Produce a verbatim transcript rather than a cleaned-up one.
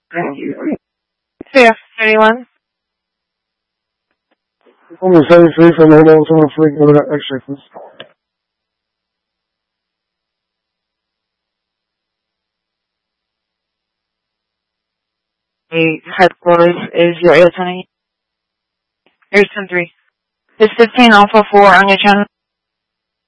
Thank you. C F thirty-one. Only seventy-three from the whole someone freaking over that X-ray, please. The headquarters is your Air twenty. Here's ten three. It's fifteen Alpha four on your channel.